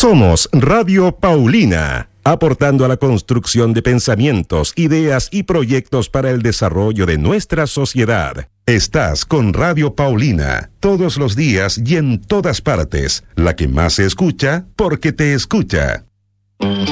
Somos Radio Paulina, aportando a la construcción de pensamientos, ideas y proyectos para el desarrollo de nuestra sociedad. Estás con Radio Paulina, todos los días y en todas partes, la que más se escucha porque te escucha.